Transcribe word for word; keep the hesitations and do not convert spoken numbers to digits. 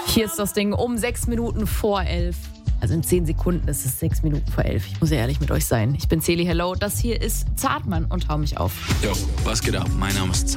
Hier ist das Ding um sechs Minuten vor elf. Also in zehn Sekunden ist es sechs Minuten vor elf. Ich muss ja ehrlich mit euch sein. Ich bin Celi, hello. Das hier ist Zartmann und hau mich auf. Yo, was geht ab? Mein Name ist Zartmann.